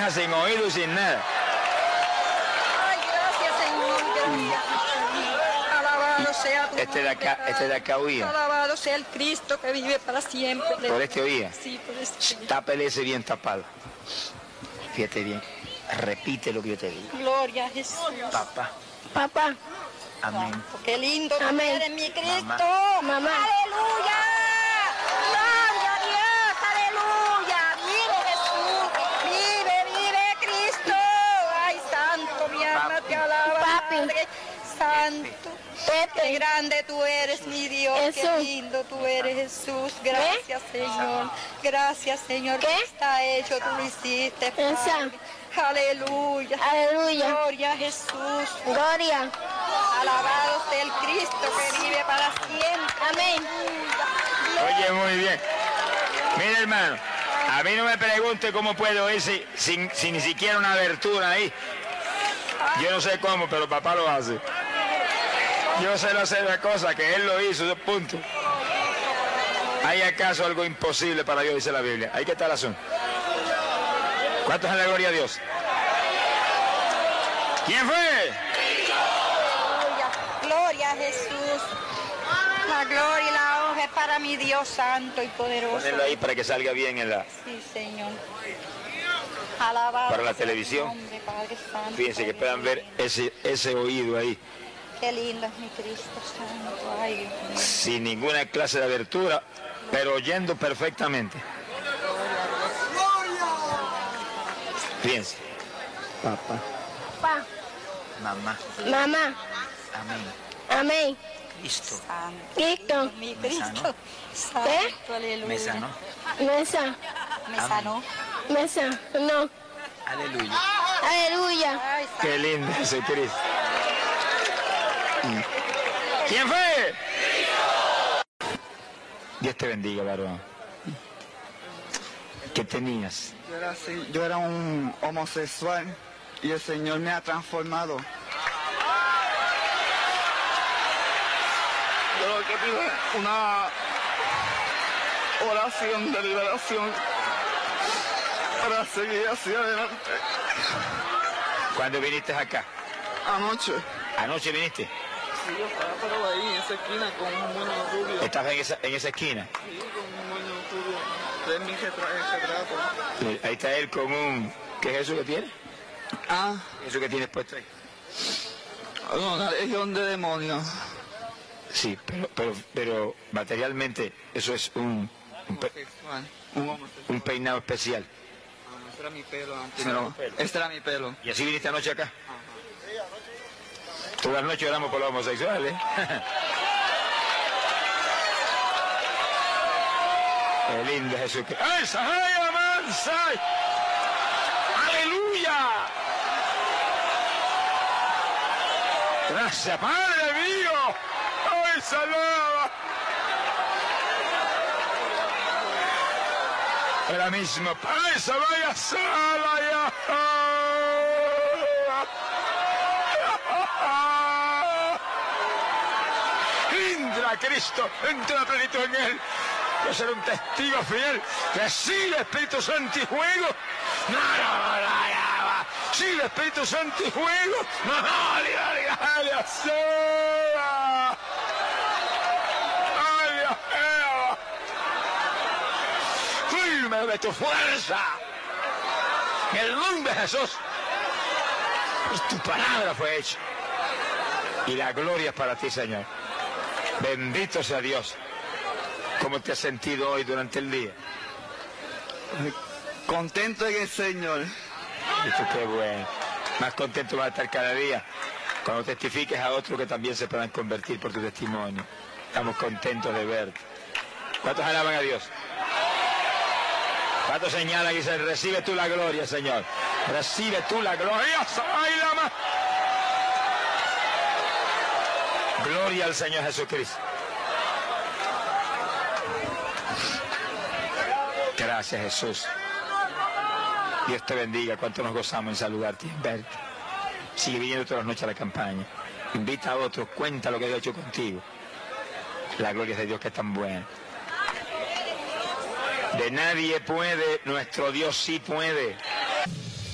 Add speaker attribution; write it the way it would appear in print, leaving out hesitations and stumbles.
Speaker 1: sin oído y sin nada.
Speaker 2: Ay, gracias, Señor, gracias. Alabado sea tu
Speaker 1: Este de acá oía.
Speaker 2: Alabado sea el Cristo que vive para siempre.
Speaker 1: ¿Por este oía?
Speaker 2: Sí, por este.
Speaker 1: Tápele ese bien tapado. Fíjate bien. Repite lo que yo te digo.
Speaker 2: Gloria a Jesús.
Speaker 1: Papá.
Speaker 3: Papá.
Speaker 1: Amén.
Speaker 2: Qué lindo tú
Speaker 3: Amén.
Speaker 2: eres, mi Cristo.
Speaker 3: Mamá.
Speaker 2: Aleluya. Gloria a Dios. Aleluya. Vive Jesús. Vive Cristo. Ay, santo, mi alma te alaba.
Speaker 3: Papi.
Speaker 2: Padre santo. Qué
Speaker 3: Pepe.
Speaker 2: grande tú eres, mi Dios. Qué
Speaker 3: Jesús.
Speaker 2: lindo tú eres, Jesús. Gracias, Señor. Gracias, Señor.
Speaker 3: ¿Qué?
Speaker 2: Está hecho, tú lo hiciste,
Speaker 3: Esa.
Speaker 2: Padre. Aleluya.
Speaker 3: Aleluya.
Speaker 2: Gloria a Jesús.
Speaker 3: Gloria.
Speaker 2: Alabado sea el Cristo que vive para siempre.
Speaker 3: Amén.
Speaker 1: Oye, muy bien. Mira, hermano, a mí no me pregunte cómo puedo ir sin ni siquiera una abertura ahí. Yo no sé cómo, pero papá lo hace. Yo sé hacer la cosa que él lo hizo, 2 puntos. ¿Hay acaso algo imposible para Dios? Dice la Biblia. Ahí que está el asunto. ¿Cuántos en la gloria a Dios? ¿Quién fue?
Speaker 2: Aleluya. Gloria a Jesús. La gloria y la honra es para mi Dios santo y poderoso.
Speaker 1: Ponelo ahí para que salga bien en la...
Speaker 2: Sí, Señor. Alabado
Speaker 1: Para la
Speaker 2: sea tu
Speaker 1: televisión.
Speaker 2: nombre, Padre Santo,
Speaker 1: Fíjense que
Speaker 2: Padre
Speaker 1: puedan ver
Speaker 2: Dios.
Speaker 1: ese oído ahí.
Speaker 2: Qué lindo es mi Cristo santo. Ay, Dios mío.
Speaker 1: Sin ninguna clase de abertura, pero oyendo perfectamente. Fíjense. Papá.
Speaker 3: Papá.
Speaker 1: Mamá.
Speaker 3: Mamá.
Speaker 1: Amén.
Speaker 3: Amén.
Speaker 1: Cristo.
Speaker 2: Santo.
Speaker 3: Cristo.
Speaker 2: Mi
Speaker 1: Me sanó.
Speaker 2: Cristo. Santo,
Speaker 3: ¿Qué?
Speaker 2: aleluya.
Speaker 1: Me sanó.
Speaker 3: Mesa.
Speaker 2: Me sanó.
Speaker 3: Mesa. No.
Speaker 1: Aleluya.
Speaker 3: Aleluya.
Speaker 2: Ay, santo.
Speaker 1: Qué lindo ese Cristo. ¿Quién fue? Dios te bendiga, varón. ¿Qué tenías?
Speaker 4: Yo era así, yo era un homosexual y el Señor me ha transformado. Yo lo que pido es una oración de liberación para seguir hacia adelante.
Speaker 1: ¿Cuándo viniste acá?
Speaker 4: Anoche,
Speaker 1: ¿Anoche viniste?
Speaker 4: sí, yo estaba parado ahí en esa esquina con un moño rubio.
Speaker 1: ¿Estabas en esa esquina?
Speaker 4: Sí, con un moño rubio. De mi retrato.
Speaker 1: Ahí está él con un... ¿Qué es eso que tiene?
Speaker 4: Ah,
Speaker 1: ¿Eso que tienes puesto ahí?
Speaker 4: una legión de demonios.
Speaker 1: Sí, pero materialmente eso es un
Speaker 4: Homosexual. Un homosexual.
Speaker 1: peinado especial.
Speaker 4: Ese era mi pelo antes.
Speaker 1: Ese era tu pelo.
Speaker 4: Este era mi pelo.
Speaker 1: ¿Y así viniste anoche acá? Todas las noches oramos por los homosexuales. Qué lindo Jesucristo. ¡Ay, Sahaya, Mansai! ¡Aleluya! Gracias, Padre mío. ¡Ay, salva! Ahora mismo, ¡ay, Sahaya, Salaya! Entra Cristo, entra la plenitud en él. Yo seré un testigo fiel. Recibe Espíritu Santo y fuego. Sí, Espíritu Santo y fuego. Firme de tu fuerza. En el nombre de Jesús. Pues tu palabra fue hecha. Y la gloria es para ti, Señor. Bendito sea Dios. ¿Cómo te has sentido hoy durante el día?
Speaker 4: Contento en el Señor.
Speaker 1: Dicho, qué bueno. Más contento vas a estar cada día cuando testifiques a otros que también se puedan convertir por tu testimonio. Estamos contentos de verte. ¿Cuántos alaban a Dios? ¿Cuántos señalan y dicen, recibe tú la gloria, Señor? Recibe tú la gloria. Gloria al Señor Jesucristo. Gracias, Jesús. Dios te bendiga. Cuánto nos gozamos en saludarte y en verte. Sigue viniendo todas las noches a la campaña. Invita a otros, cuenta lo que Dios ha hecho contigo. La gloria es de Dios que es tan buena. De nadie puede, nuestro Dios sí puede.